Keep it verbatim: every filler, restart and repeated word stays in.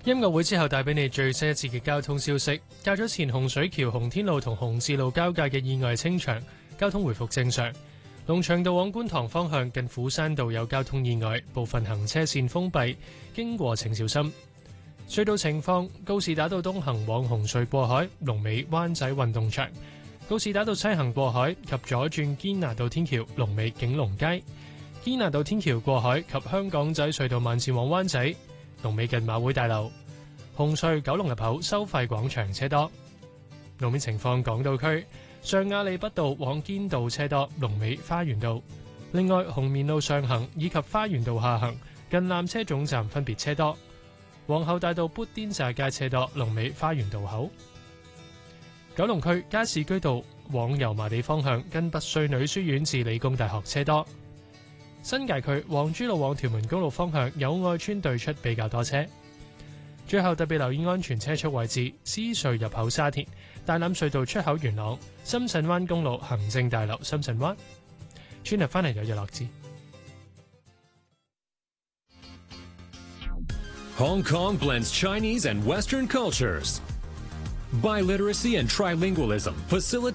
音樂會之後帶俾你最新一節嘅交通消息。較早前洪水橋洪天路同洪志路交界嘅意外清場，交通回復正常。龍翔道往觀塘方向近斧山道有交通意外，部分行車線封閉，經過請小心。隧道情況：告士打道東行往紅隧過海，龍尾灣仔運動場；告士打道西行過海及左轉堅拿道天橋，龍尾景隆街；堅拿道天橋過海及香港仔隧道慢線往灣仔，龍尾近馬會大樓。紅隧九龍入口收費廣場車多。路面情況：港島區上亞厘畢道往堅道車多，龍尾花園道。另外，紅棉路上行以及花園道下行近纜車總站分別車多。皇后大道砵甸乍街車多，龍尾花園道口。九龍區加士居道往油麻地方向近拔萃女書院至理工大學車多。新界區皇珠路往屯門公路方向友愛邨對出比較多車。最後特別留意安全車速位置：獅隧入口沙田、大欖隧道出口元朗、深圳灣公路行政大樓深圳灣。轉頭翻嚟有日落字。 Hong Kong blends Chinese and Western cultures. Biliteracy and trilingualism facilitate